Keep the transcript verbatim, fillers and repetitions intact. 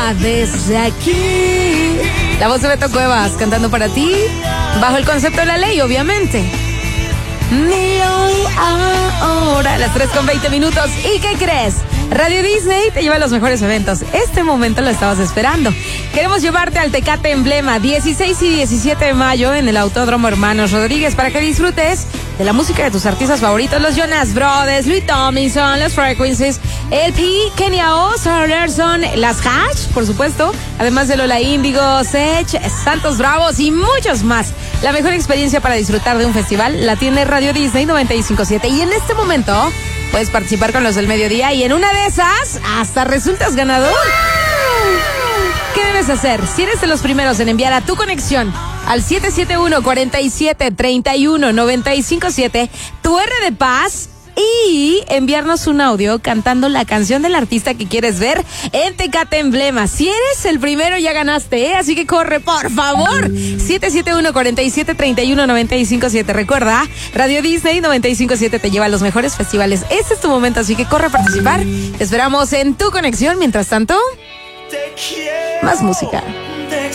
Emblema desde aquí. La voz de Beto Cuevas cantando para ti, bajo el concepto de la ley, obviamente. Ni hoy, ahora, las tres con veinte minutos. ¿Y qué crees? Radio Disney te lleva a los mejores eventos. Este momento lo estabas esperando. Queremos llevarte al Tecate Emblema dieciséis y diecisiete de mayo en el Autódromo Hermanos Rodríguez para que disfrutes de la música de tus artistas favoritos, los Jonas Brothers, Louis Tomlinson, los Frequencies, El P, Kenya O, Sarah Larson, las Hash, por supuesto, además de Lola Índigo, Sech, Santos Bravos y muchos más. La mejor experiencia para disfrutar de un festival la tiene Radio Disney noventa y cinco punto siete y en este momento puedes participar con los del mediodía y en una de esas hasta resultas ganador. ¿Qué debes hacer? Si eres de los primeros en enviar a tu conexión al siete siete uno, cuatro siete, tres uno, nueve cinco siete tu R de paz y enviarnos un audio cantando la canción del artista que quieres ver en Tecate Emblema. Si eres el primero ya ganaste, ¿eh? Así que corre, por favor. siete siete uno, cuatro siete, tres uno, nueve cinco siete. Recuerda, Radio Disney noventa y cinco punto siete te lleva a los mejores festivales. Este es tu momento, así que corre a participar. Te esperamos en tu conexión. Mientras tanto, más música.